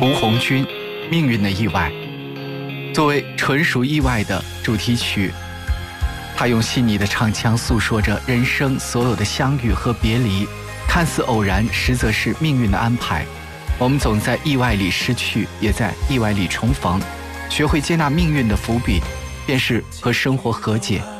屠红军，命运的意外。作为纯属意外的主题曲，它用细腻的唱腔诉说着人生所有的相遇和别离，看似偶然，实则是命运的安排。我们总在意外里失去，也在意外里重逢。学会接纳命运的伏笔，便是和生活和解。